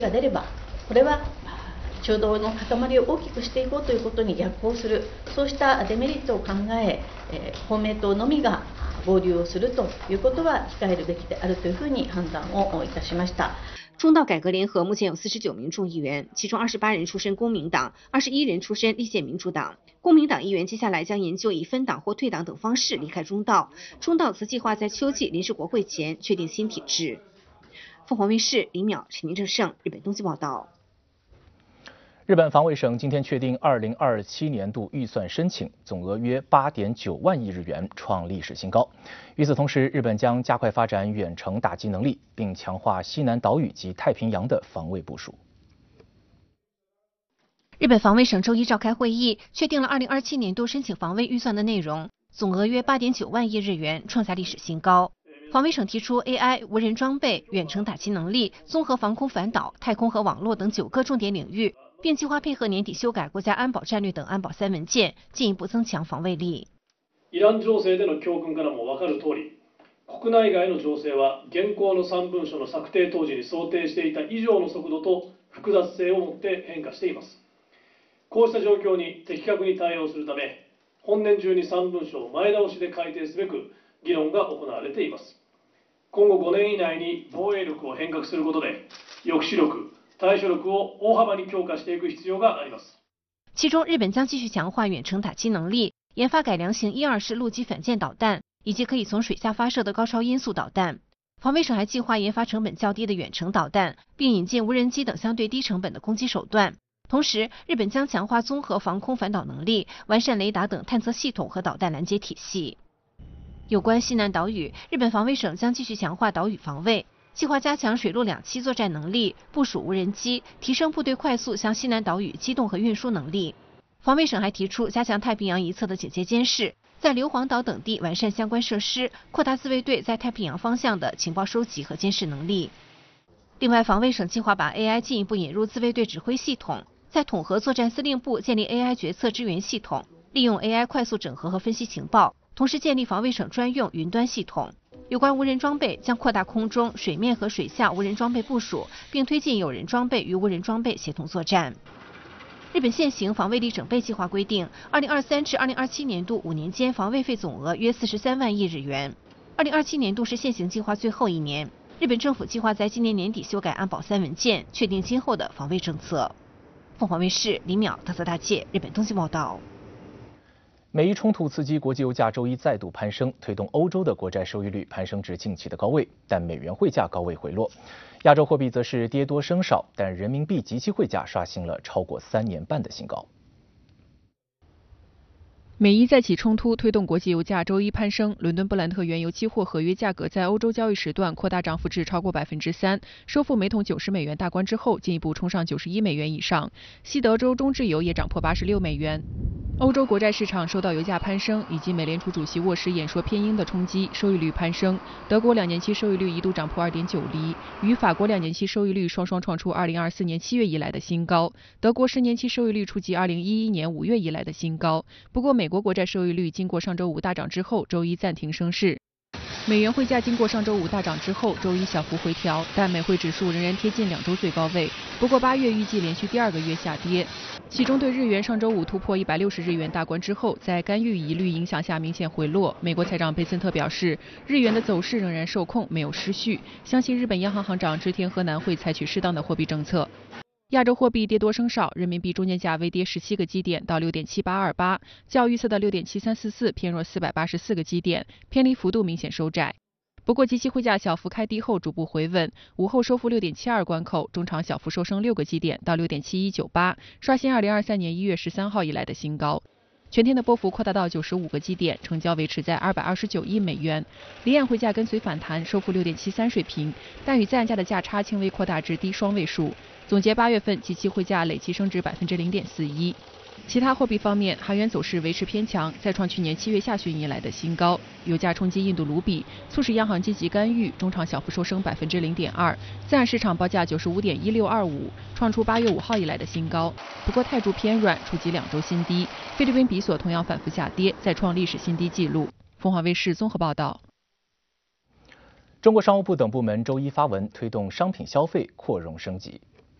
が出れば、これは中道の塊を大きくしていこうということに逆行する、そうしたデメリットを考え、公明党のみが合流をするということは控えるべきであるというふうに判断をいたしました。 中道改革联合目前有49名众议员，其中28人出身公民党，21人出身立宪民主党。公民党议员接下来将研究以分党或退党等方式离开中道。中道则计划在秋季临时国会前确定新体制。凤凰卫视李淼、陈宁正盛，日本东京报道。 日本防卫省今天确定2027年度预算申请，总额约8.9万亿日元，创历史新高。与此同时，日本将加快发展远程打击能力，并强化西南岛屿及太平洋的防卫部署。 日本防卫省周一召开会议，确定了2027年度申请防卫预算的内容，总额约8.9万亿日元，创下历史新高。防卫省提出 AI、无人装备、远程打击能力、综合防空反导、太空和网络等9个重点领域，并计划配合年底修改国家安保战略等安保3文件，进一步增強防衛力。 イラン情勢での教訓からも分かる通り、国内外の情勢は現行の3文書の策定当時に想定していた以上の速度と複雑性をもって変化しています。こうした状況に的確に対応するため、本年中に3文書を前倒しで改定すべく議論が行われています。今後5年以内に防衛力を変革することで、抑止力、対処力を大幅に強化していく必要があります。 其中，日本将继续强化远程打击能力，研发改良型1-2式陆基反舰导弹，以及可以从水下发射的高超音速导弹。防卫省还计划研发成本较低的远程导弹，并引进无人机等相对低成本的攻击手段。同时，日本将强化综合防空反导能力，完善雷达等探测系统和导弹拦截体系。有关西南岛屿，日本防卫省将继续强化岛屿防卫，计划加强水陆两栖作战能力，部署无人机，提升部队快速向西南岛屿机动和运输能力。防卫省还提出加强太平洋一侧的警戒监视，在硫磺岛等地完善相关设施，扩大自卫队在太平洋方向的情报收集和监视能力。另外，防卫省计划把 AI 进一步引入自卫队指挥系统，在统合作战司令部建立 AI 决策支援系统，利用 AI 快速整合和分析情报，同时建立防卫省专用云端系统。有关无人装备将扩大空中、水面和水下无人装备部署，并推进有人装备与无人装备协同作战。日本现行防卫力整备计划规定，2023至2027年度5年间防卫费总额约43万亿日元。2027年度是现行计划最后一年，日本政府计划在今年年底修改安保3文件，确定今后的防卫政策。凤凰卫视李淼、特色大介，日本东京报道。 美伊冲突刺激国际油价周一再度攀升，推动欧洲的国债收益率攀升至近期的高位，但美元汇价高位回落。亚洲货币则是跌多升少，但人民币即期汇价刷新了超过3年半的新高。 美伊再起冲突推动国际油价周一攀升，伦敦布兰特原油期货合约价格在欧洲交易时段扩大涨幅至超过3%，收复每桶90美元大关之后，进一步冲上91美元以上。西德州中质油也涨破86美元。欧洲国债市场受到油价攀升以及美联储主席沃什演说偏鹰的冲击，收益率攀升。德国2年期收益率一度涨破2.9厘，与法国2年期收益率双双创出2024年7月以来的新高。德国10年期收益率触及2011年5月以来的新高。不过，美国国债收益率经过上周五大涨之后，周一暂停升势。美元汇价经过上周五大涨之后，周一小幅回调，但美汇指数仍然贴近2周最高位。不过8月预计连续第2个月下跌，其中对日元上周五突破160日元大关之后，在干预疑虑影响下明显回落。美国财长佩森特表示，日元的走势仍然受控，没有失序，相信日本央行行长植田和男会采取适当的货币政策。亚洲货币跌多升少，人民币中间价微跌17个基点到6.7828，较预测的6.7344偏弱484个基点，偏离幅度明显收窄。不过，即期汇价小幅开低后逐步回稳，午后收复6.72关口，中场小幅收升6个基点到6.7198，刷新2023年1月13号以来的新高。全天的波幅扩大到95个基点，成交维持在229亿美元。离岸汇价跟随反弹，收复6.73水平，但与在岸价的价差轻微扩大至低双位数。总结8月份即期汇价累计升值0.41%。其他货币方面，韩元走势维持偏强，再创去年7月下旬以来的新高。油价冲击印度卢比，促使央行积极干预，中场小幅收升0.02%。在岸市场报价95.1625，创出8月5号以来的新高。不过泰铢偏软，触及2周新低。菲律宾比索同样反复下跌，再创历史新低纪录。凤凰卫视综合报道。 中国商务部等部门周一发文，推动商品消费扩容升级。